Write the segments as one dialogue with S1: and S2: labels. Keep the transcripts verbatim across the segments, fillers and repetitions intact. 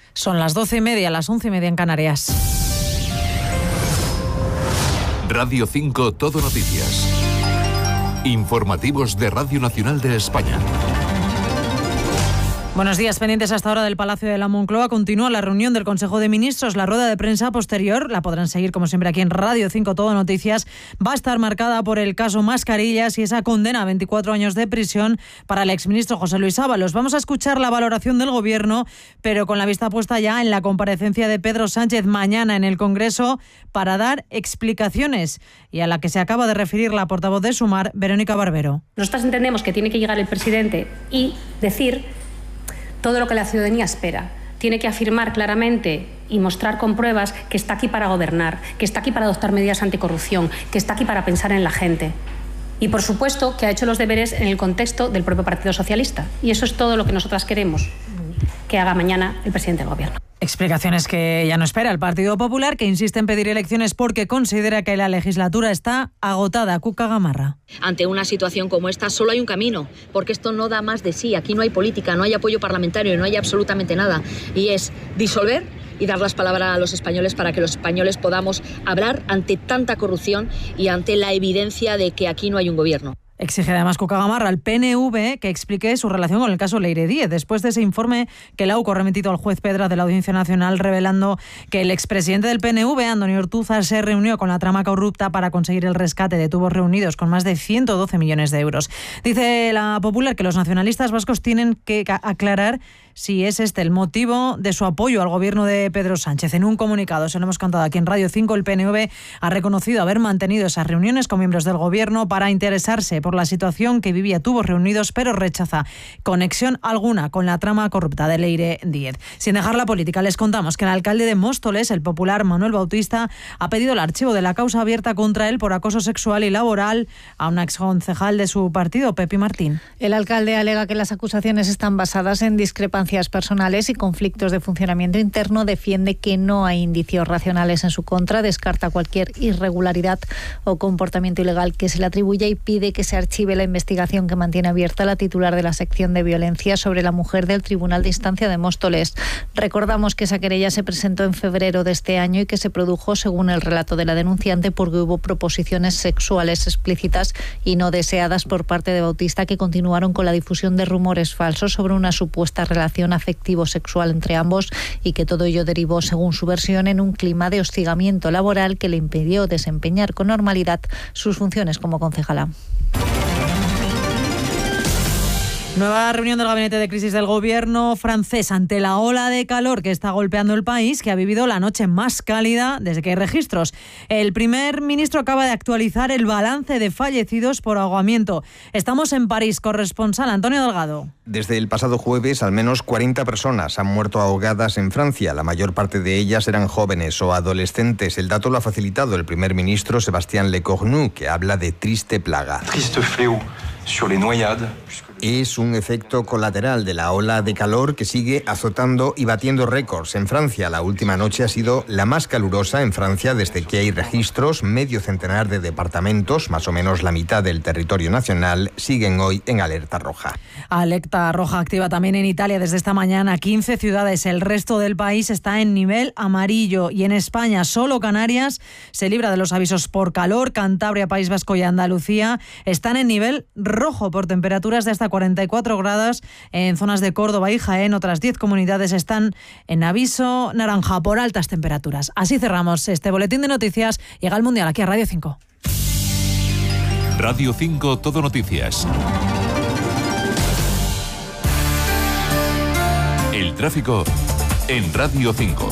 S1: Son las doce y media, las once y media en Canarias.
S2: Radio cinco Todo Noticias. Informativos de Radio Nacional de España.
S1: Buenos días, pendientes hasta ahora del Palacio de la Moncloa. Continúa la reunión del Consejo de Ministros. La rueda de prensa posterior, la podrán seguir como siempre aquí en Radio cinco Todo Noticias, va a estar marcada por el caso Mascarillas y esa condena a veinticuatro años de prisión para el exministro José Luis Ábalos. Vamos a escuchar la valoración del Gobierno, pero con la vista puesta ya en la comparecencia de Pedro Sánchez mañana en el Congreso para dar explicaciones, y a la que se acaba de referir la portavoz de Sumar, Verónica Barbero.
S3: Nosotras entendemos que tiene que llegar el presidente y decir todo lo que la ciudadanía espera. Tiene que afirmar claramente y mostrar con pruebas que está aquí para gobernar, que está aquí para adoptar medidas anticorrupción, que está aquí para pensar en la gente. Y, por supuesto, que ha hecho los deberes en el contexto del propio Partido Socialista. Y eso es todo lo que nosotras queremos que haga mañana el presidente del Gobierno.
S1: Explicaciones que ya no espera el Partido Popular, que insiste en pedir elecciones porque considera que la legislatura está agotada. Cuca Gamarra.
S4: Ante una situación como esta solo hay un camino, porque esto no da más de sí. Aquí no hay política, no hay apoyo parlamentario, no hay absolutamente nada. Y es disolver y dar las palabras a los españoles para que los españoles podamos hablar ante tanta corrupción y ante la evidencia de que aquí no hay un gobierno.
S1: Exige además Cuca Gamarra al P N V que explique su relación con el caso Leire Díez, después de ese informe que la U C O ha remitido al juez Pedra de la Audiencia Nacional, revelando que el expresidente del P N V, Antonio Ortúzar, se reunió con la trama corrupta para conseguir el rescate de tubos reunidos con más de ciento doce millones de euros. Dice la Popular que los nacionalistas vascos tienen que aclarar si es este el motivo de su apoyo al gobierno de Pedro Sánchez. En un comunicado, se lo hemos contado aquí en Radio cinco, el P N V ha reconocido haber mantenido esas reuniones con miembros del gobierno para interesarse por la situación que vivía Tubos Reunidos, pero rechaza conexión alguna con la trama corrupta de Leire Díez. Sin dejar la política, les contamos que el alcalde de Móstoles, el popular Manuel Bautista, ha pedido el archivo de la causa abierta contra él por acoso sexual y laboral a una exconcejal de su partido, Pepi Martín.
S5: El alcalde alega que las acusaciones están basadas en discrepancias personales y conflictos de funcionamiento interno. Defiende que no hay indicios racionales en su contra, descarta cualquier irregularidad o comportamiento ilegal que se le atribuya y pide que se archive la investigación que mantiene abierta la titular de la sección de violencia sobre la mujer del Tribunal de Instancia de Móstoles. Recordamos que esa querella se presentó en febrero de este año y que se produjo, según el relato de la denunciante, porque hubo proposiciones sexuales explícitas y no deseadas por parte de Bautista, que continuaron con la difusión de rumores falsos sobre una supuesta relación afectivo-sexual entre ambos, y que todo ello derivó, según su versión, en un clima de hostigamiento laboral que le impidió desempeñar con normalidad sus funciones como concejala.
S1: Nueva reunión del Gabinete de Crisis del Gobierno francés ante la ola de calor que está golpeando el país, que ha vivido la noche más cálida desde que hay registros. El primer ministro acaba de actualizar el balance de fallecidos por ahogamiento. Estamos en París, corresponsal Antonio Delgado.
S6: Desde el pasado jueves, al menos cuarenta personas han muerto ahogadas en Francia. La mayor parte de ellas eran jóvenes o adolescentes. El dato lo ha facilitado el primer ministro Sébastien Lecornu, que habla de triste plaga.
S7: Triste fléau sur les noyades.
S6: Es un efecto colateral de la ola de calor que sigue azotando y batiendo récords en Francia. La última noche ha sido la más calurosa en Francia desde que hay registros. Medio centenar de departamentos, más o menos la mitad del territorio nacional, siguen hoy en alerta roja.
S1: Alerta roja activa también en Italia desde esta mañana. quince ciudades. El resto del país está en nivel amarillo. Y en España, solo Canarias se libra de los avisos por calor. Cantabria, País Vasco y Andalucía están en nivel rojo por temperaturas de hasta cuarenta y cuatro grados en zonas de Córdoba y Jaén. Otras diez comunidades están en aviso naranja por altas temperaturas. Así cerramos este boletín de noticias. Llega el Mundial aquí a Radio cinco.
S2: Radio cinco Todo Noticias. El tráfico en Radio cinco.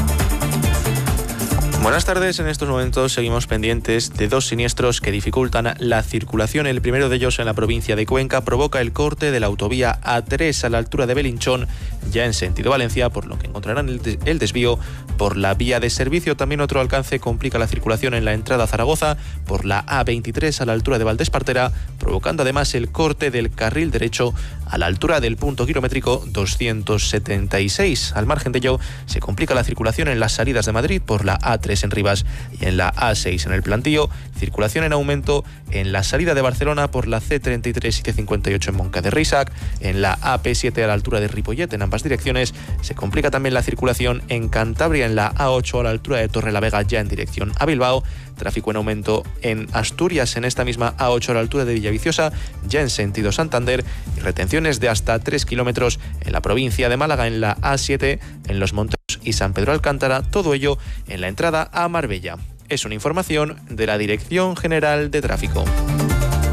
S8: Buenas tardes, en estos momentos seguimos pendientes de dos siniestros que dificultan la circulación. El primero de ellos en la provincia de Cuenca provoca el corte de la autovía A tres a la altura de Belinchón, ya en sentido Valencia, por lo que encontrarán el, des- el desvío por la vía de servicio. También otro alcance complica la circulación en la entrada a Zaragoza por la A veintitrés a la altura de Valdespartera, provocando además el corte del carril derecho a la altura del punto kilométrico doscientos setenta y seis. Al margen de ello, se complica la circulación en las salidas de Madrid por la A trescientos en Rivas y en la A seis en el Plantío. Circulación en aumento en la salida de Barcelona por la C treinta y tres y C cincuenta y ocho en Montcada de Reixac. En la A P siete a la altura de Ripollet en ambas direcciones. Se complica también la circulación en Cantabria en la A ocho a la altura de Torrelavega ya en dirección a Bilbao. Tráfico en aumento en Asturias en esta misma A ocho a la altura de Villaviciosa ya en sentido Santander. Y retenciones de hasta tres kilómetros en la provincia de Málaga en la A siete, en Los Monteros y San Pedro Alcántara. Todo ello en la entrada a Marbella. Es una información de la Dirección General de Tráfico.